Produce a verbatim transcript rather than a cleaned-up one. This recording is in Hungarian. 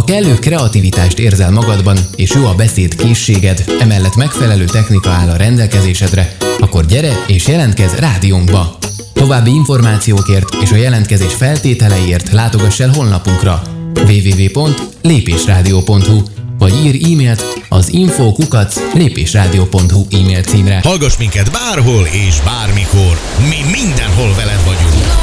Ha kellő kreativitást érzel magadban, és jó a beszéd készséged, emellett megfelelő technika áll a rendelkezésedre, akkor gyere és jelentkezz rádiónkba! További információkért és a jelentkezés feltételeiért látogass el honlapunkra double-u double-u double-u pont lépésrádió pont hu vagy ír e-mailt az info kukac lépésrádió pont hu e-mail címre. Hallgass minket bárhol és bármikor, mi mindenhol veled vagyunk.